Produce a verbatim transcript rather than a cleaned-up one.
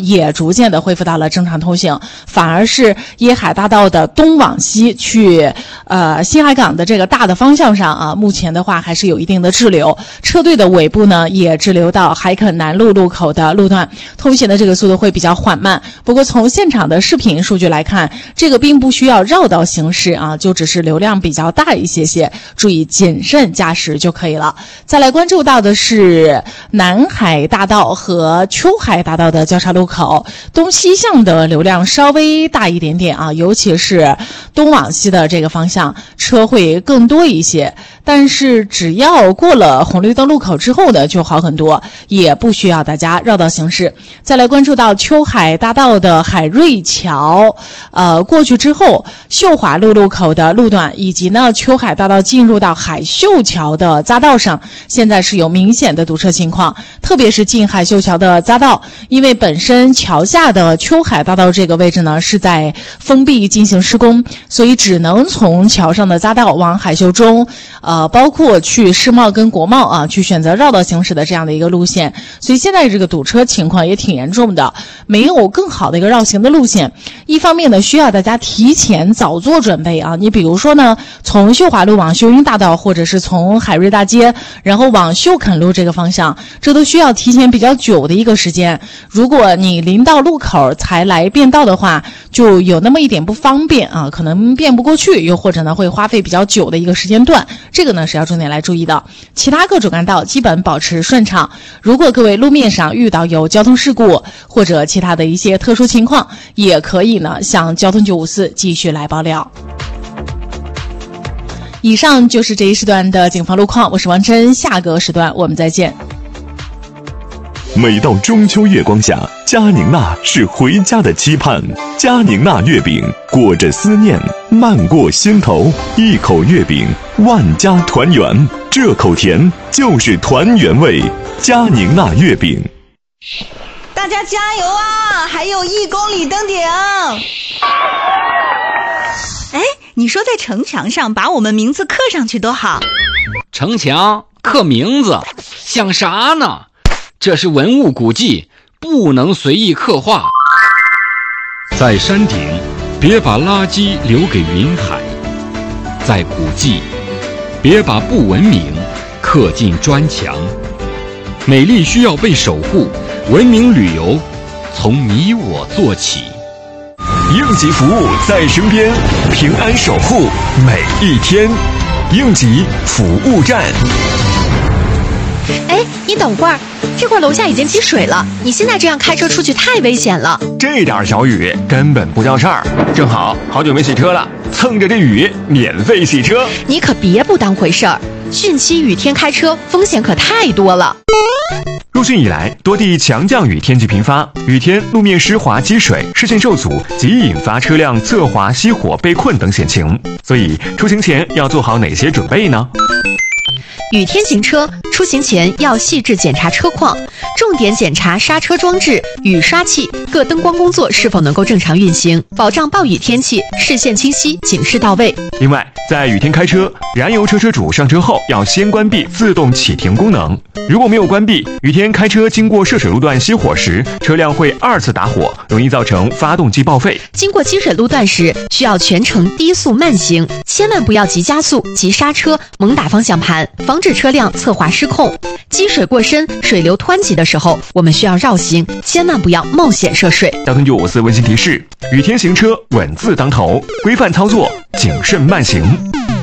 也逐渐的恢复到了正常通行，反而是椰海大道的东往西去呃新海港的这个大的方向上啊，目前的话还是有一定的滞留，车队的尾部呢也滞留到海肯南路路口的路段，通行的这个速度会比较缓慢。不过从现场的视频数据来看，这个并不需要绕道行驶啊，就只是流量比较大一些些，注意谨慎驾驶就可以了。再来关注到的是南海大道和秋海大道的交叉路口，东西向的流量稍微大一点点啊，尤其是东往西的这个方向车会更多一些，但是只要过了红绿灯路口之后呢就好很多，也不需要大家绕道行驶。再来关注到秋海大道的海瑞桥呃，过去之后秀华路路口的路段，以及呢秋海大道进入到海秀桥的匝道上，现在是有明显的堵车情况，特别是进海秀桥的匝道，因为本身桥下的秋海大道这个位置呢是在封闭进行施工，所以只能从桥上的匝道往海秀中呃，包括去世贸跟国贸啊，去选择绕道行驶的这样的一个路线，所以现在这个堵车情况也挺严重的，没有更好的一个绕行的路线。一方面呢，需要大家提前早做准备啊，你比如说呢，从秀华路往秀英大道，或者是从海瑞大街，然后往秀肯路这个方向，这都需要提前比较久的一个时间。如果你临到路口才来变道的话，就有那么一点不方便啊，可能变不过去，又或者呢会花费比较久的一个时间段，这个呢是要重点来注意的。其他各主干道基本保持顺畅。如果各位路面上遇到有交通事故或者其他的一些特殊情况，也可以呢向交通九五四继续来爆料。以上就是这一时段的警方路况，我是王琛，下个时段我们再见。 每到中秋月光下，佳宁娜是回家的期盼。佳宁娜月饼裹着思念，漫过心头，一口月饼，万家团圆。这口甜就是团圆味。佳宁娜月饼。 大家加油啊！还有一公里登顶。哎，你说在城墙上把我们名字刻上去多好。 城墙刻名字像啥呢？这是文物古迹，不能随意刻画。 在山顶，别把垃圾留给云海；在古迹，别把不文明刻进砖墙。美丽需要被守护，文明旅游从你我做起。 应急服务在身边，平安守护每一天。应急服务站。 哎，你等会儿，这块楼下已经积水了，你现在这样开车出去太危险了。 这点小雨根本不叫事儿，正好好久没洗车了，蹭着这雨免费洗车。 你可别不当回事儿，汛期雨天开车风险可太多了。 入汛以来，多地强降雨天气频发，雨天路面湿滑积水，视线受阻，极易引发车辆侧滑、熄火、被困等险情。所以出行前要做好哪些准备呢？ 雨天行车，出行前要细致检查车况，重点检查刹车装置、雨刷器、各灯光工作是否能够正常运行，保障暴雨天气视线清晰、警示到位。 另外，在雨天开车，燃油车车主上车后要先关闭自动启停功能。如果没有关闭，雨天开车经过涉水路段熄火时，车辆会二次打火，容易造成发动机报废。 经过积水路段时，需要全程低速慢行，千万不要急加速、急刹车、猛打方向盘，防止车辆侧滑失控。积水过深、水流湍急的时候，我们需要绕行，千万不要冒险涉水。 交通九五四温馨提示：雨天行车稳字当头，规范操作，谨慎慢行。